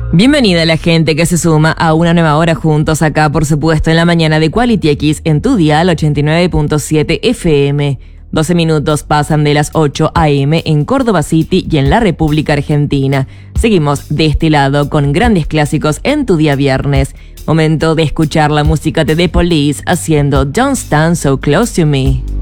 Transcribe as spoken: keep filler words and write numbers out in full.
Bienvenida a la gente que se suma a una nueva hora juntos acá, por supuesto, en la mañana de Quality X en tu dial ochenta y nueve punto siete F M. doce minutos pasan de las ocho a eme en Córdoba City y en la República Argentina. Seguimos de este lado con grandes clásicos en tu día viernes. Momento de escuchar la música de The Police haciendo Don't Stand So Close to Me.